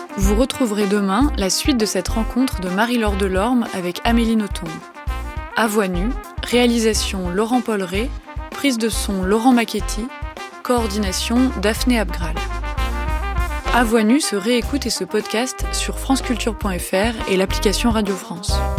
Vous retrouverez demain la suite de cette rencontre de Marie-Laure Delorme avec Amélie Nothomb. À voix nue, réalisation Laurent Polleret, prise de son Laurent Macchetti, coordination Daphné Abgral. À voix nue se réécoute et se podcast sur franceculture.fr et l'application Radio France.